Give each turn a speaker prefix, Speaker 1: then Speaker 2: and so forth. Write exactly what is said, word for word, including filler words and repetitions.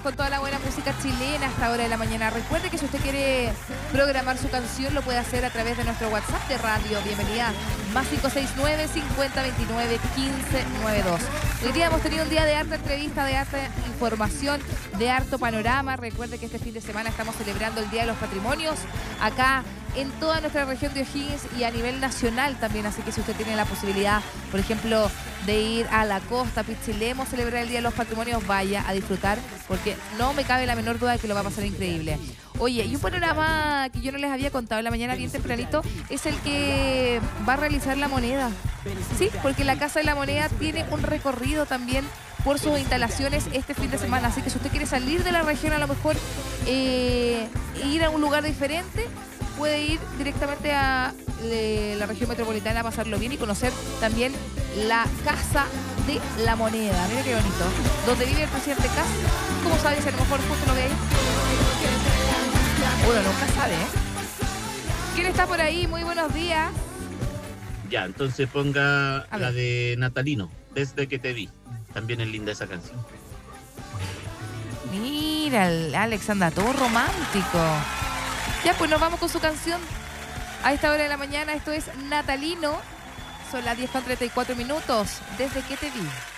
Speaker 1: con toda la buena música chilena hasta hora de la mañana. Recuerde que si usted quiere programar su canción, lo puede hacer a través de nuestro WhatsApp de radio. Bienvenida, más cinco seis nueve, cincuenta veintinueve, quince noventa y dos. Hoy día hemos tenido un día de harta entrevista, de harta información, de harto panorama. Recuerde que este fin de semana estamos celebrando el Día de los Patrimonios acá en toda nuestra región de O'Higgins y a nivel nacional también. Así que si usted tiene la posibilidad, por ejemplo, de ir a la costa, Pichilemu, celebrar el Día de los Patrimonios, vaya a disfrutar, porque no me cabe la menor duda de que lo va a pasar increíble. Oye, y un panorama que yo no les había contado en la mañana bien tempranito es el que va a realizar La Moneda. Sí, porque la Casa de la Moneda tiene un recorrido también por sus instalaciones este fin de semana. Así que si usted quiere salir de la región, a lo mejor eh, ir a un lugar diferente, puede ir directamente a eh, la región metropolitana a pasarlo bien y conocer también la Casa de la Moneda. Mira qué bonito. Donde vive el presidente Kast. ¿Cómo sabes? A lo mejor justo lo ve ahí. Uno nunca sabe, ¿eh? ¿Quién está por ahí? Muy buenos días.
Speaker 2: Ya, entonces ponga la de Natalino, Desde que te vi. También es linda esa canción.
Speaker 1: Mira, el Alex anda todo romántico. Ya, pues nos vamos con su canción a esta hora de la mañana. Esto es Natalino. Son las diez con treinta y cuatro minutos. Desde que te vi.